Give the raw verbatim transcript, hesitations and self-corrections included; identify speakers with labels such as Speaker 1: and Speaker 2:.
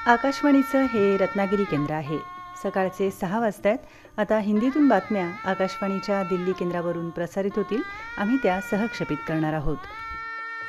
Speaker 1: आकाशवाणीचं हे रत्नागिरी केंद्र आहे. सकाळचे सहा वाजतायत. आता हिंदीतून बातम्या आकाशवाणीच्या दिल्ली केंद्रावरून प्रसारित होतील. आम्ही त्या सहक्षेपित करणार आहोत.